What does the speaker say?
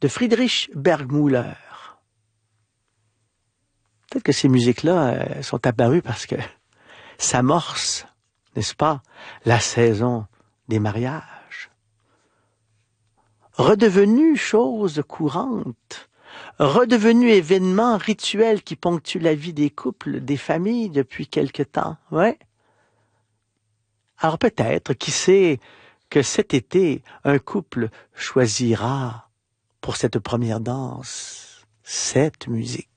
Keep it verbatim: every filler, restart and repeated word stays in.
de Friedrich Bergmüller. Peut-être que ces musiques-là euh, sont apparues parce que s'amorce, n'est-ce pas, la saison des mariages. Redevenu chose courante, redevenu événement rituel qui ponctue la vie des couples, des familles depuis quelque temps, ouais. Alors peut-être, qui sait, que cet été, un couple choisira pour cette première danse cette musique.